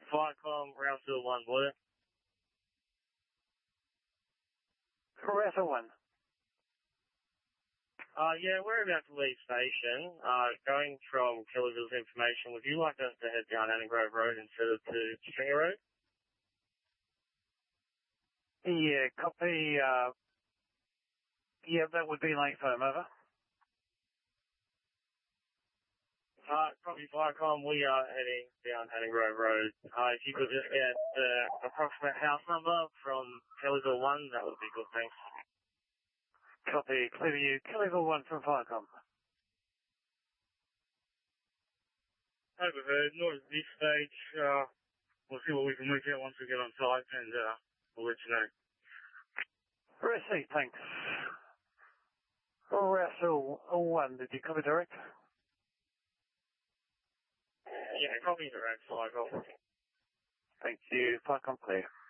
Viacom, Rouseville 1, Blue. Rouseville 1. Yeah, we're about to leave station. Going from Kellyville's information, would you like us to head down Anning Grove Road instead of to Stringer Road? Yeah, copy. Yeah, that would be Lakefirm, over. Copy Viacom, we are heading down Anning Grove Road. If you could just get the approximate house number from Kellyville 1, that would be good, thanks. Copy, Clearview, Kellyville 1 from Viacom. Overheard, not at this stage. We'll see what we can work out once we get on site, and we'll let you know. Received, thanks. Russell 1, did you copy direct? Yeah, copy direct, Viacom. Thank you, Viacom clear.